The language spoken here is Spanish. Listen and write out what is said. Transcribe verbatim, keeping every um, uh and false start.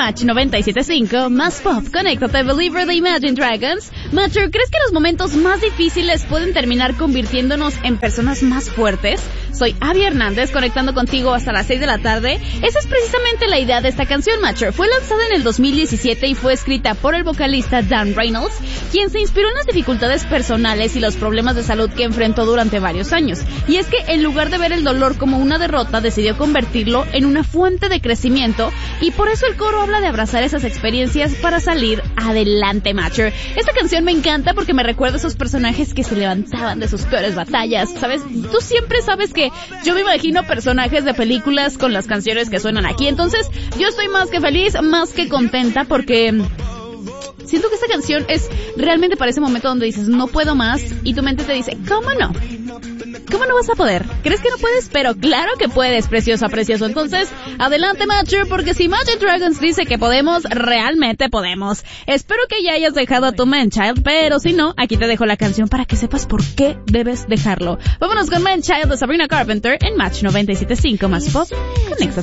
Match noventa y siete punto cinco, más pop, conéctate, Believer de Imagine Dragons. Matcher, ¿crees que los momentos más difíciles pueden terminar convirtiéndonos en personas más fuertes? Soy Abby Hernández, conectando contigo hasta las seis de la tarde. Esa es precisamente la idea de esta canción, Matcher. Fue lanzada en el dos mil diecisiete y fue escrita por el vocalista Dan Reynolds, quien se inspiró en las dificultades personales y los problemas de salud que enfrentó durante varios años. Y es que en lugar de ver el dolor como una derrota, decidió convertirlo en una fuente de crecimiento, y por eso el coro habla de abrazar esas experiencias para salir adelante, Matcher. Esta canción me encanta porque me recuerda a esos personajes que se levantaban de sus peores batallas, ¿sabes? Tú siempre sabes que yo me imagino personajes de películas con las canciones que suenan aquí, entonces yo estoy más que feliz, más que contenta, porque siento que esta canción es realmente para ese momento donde dices, no puedo más, y tu mente te dice, ¿cómo no? ¿Cómo no vas a poder? ¿Crees que no puedes? Pero claro que puedes, preciosa, precioso. Entonces, adelante, Matcher, porque si Imagine Dragons dice que podemos, realmente podemos. Espero que ya hayas dejado a tu Man-Child, pero si no, aquí te dejo la canción para que sepas por qué debes dejarlo. Vámonos con Man-Child de Sabrina Carpenter en Match noventa y siete punto cinco, más pop. Conéctate.